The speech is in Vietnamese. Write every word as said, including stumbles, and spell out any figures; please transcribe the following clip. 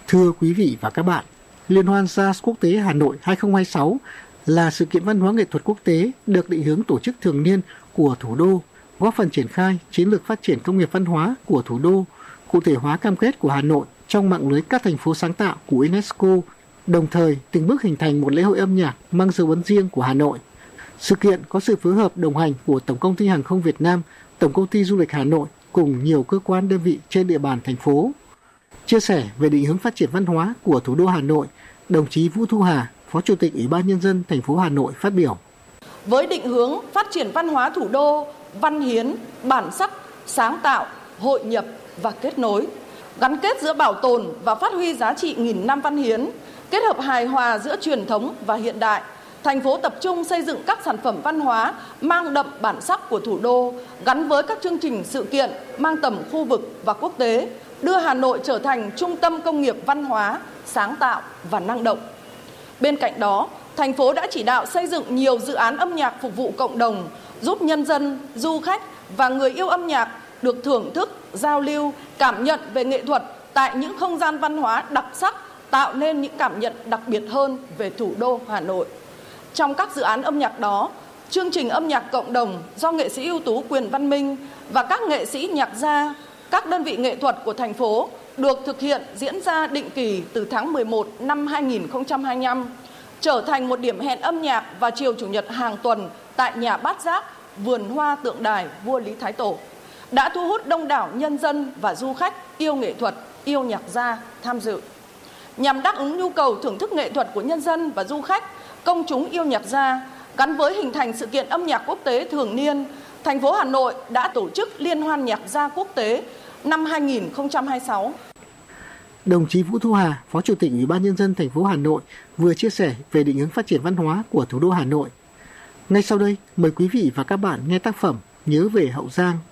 Thưa quý vị và các bạn, Liên hoan Jazz Quốc tế Hà Nội hai không hai sáu là sự kiện văn hóa nghệ thuật quốc tế được định hướng tổ chức thường niên của thủ đô, góp phần triển khai chiến lược phát triển công nghiệp văn hóa của thủ đô, cụ thể hóa cam kết của Hà Nội trong mạng lưới các thành phố sáng tạo của UNESCO, đồng thời từng bước hình thành một lễ hội âm nhạc mang dấu ấn riêng của Hà Nội. Sự kiện có sự phối hợp đồng hành của Tổng công ty Hàng không Việt Nam, Tổng công ty Du lịch Hà Nội cùng nhiều cơ quan đơn vị trên địa bàn thành phố. Chia sẻ về định hướng phát triển văn hóa của thủ đô Hà Nội, đồng chí Vũ Thu Hà, Phó Chủ tịch Ủy ban Nhân dân thành phố Hà Nội phát biểu. Với định hướng phát triển văn hóa thủ đô, văn hiến, bản sắc, sáng tạo, hội nhập và kết nối, gắn kết giữa bảo tồn và phát huy giá trị nghìn năm văn hiến, kết hợp hài hòa giữa truyền thống và hiện đại, thành phố tập trung xây dựng các sản phẩm văn hóa mang đậm bản sắc của thủ đô, gắn với các chương trình sự kiện mang tầm khu vực và quốc tế, đưa Hà Nội trở thành trung tâm công nghiệp văn hóa, sáng tạo và năng động. Bên cạnh đó, thành phố đã chỉ đạo xây dựng nhiều dự án âm nhạc phục vụ cộng đồng, giúp nhân dân, du khách và người yêu âm nhạc được thưởng thức, giao lưu, cảm nhận về nghệ thuật tại những không gian văn hóa đặc sắc, tạo nên những cảm nhận đặc biệt hơn về thủ đô Hà Nội. Trong các dự án âm nhạc đó, chương trình âm nhạc cộng đồng do nghệ sĩ ưu tú Quyền Văn Minh và các nghệ sĩ nhạc gia, các đơn vị nghệ thuật của thành phố được thực hiện diễn ra định kỳ từ tháng mười một năm hai nghìn không trăm hai mươi lăm, trở thành một điểm hẹn âm nhạc vào chiều Chủ nhật hàng tuần tại nhà Bát Giác, vườn hoa tượng đài vua Lý Thái Tổ, đã thu hút đông đảo nhân dân và du khách yêu nghệ thuật, yêu nhạc gia tham dự. Nhằm đáp ứng nhu cầu thưởng thức nghệ thuật của nhân dân và du khách, công chúng yêu nhạc gia, gắn với hình thành sự kiện âm nhạc quốc tế thường niên, thành phố Hà Nội đã tổ chức Liên hoan nhạc gia quốc tế năm hai nghìn không trăm hai mươi sáu. Đồng chí Vũ Thu Hà, Phó Chủ tịch Ủy ban Nhân dân thành phố Hà Nội vừa chia sẻ về định hướng phát triển văn hóa của thủ đô Hà Nội. Ngay sau đây, mời quý vị và các bạn nghe tác phẩm Nhớ về Hậu Giang